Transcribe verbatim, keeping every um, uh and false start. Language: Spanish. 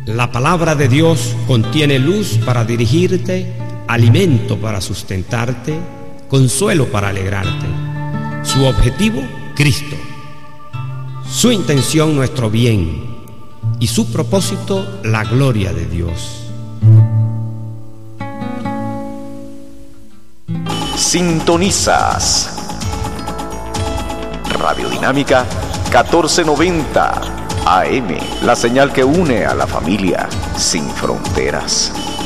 La palabra de Dios contiene luz para dirigirte, alimento para sustentarte, consuelo para alegrarte. Su objetivo, Cristo. Su intención, nuestro bien. Y su propósito, la gloria de Dios. Sintonizas Radio Dinámica catorce noventa A M, la señal que une a la familia sin fronteras.